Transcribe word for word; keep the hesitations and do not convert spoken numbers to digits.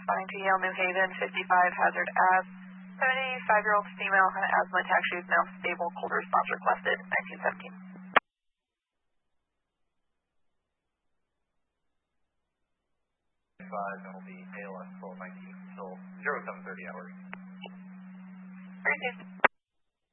responding to Yale New Haven, fifty-five Hazard Ave. seventy-five-year-old female had asthma attack. She is now stable. Cold response requested, nineteen seventeen. five, that'll be A L S twelve nineteen until zero seven thirty hours. Great news.